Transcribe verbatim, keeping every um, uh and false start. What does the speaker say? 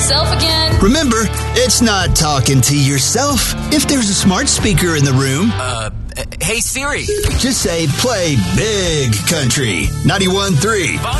yourself again? Remember, it's not talking to yourself. If there's a smart speaker in the room, Uh, hey Siri. just say play Big Country ninety-one point three.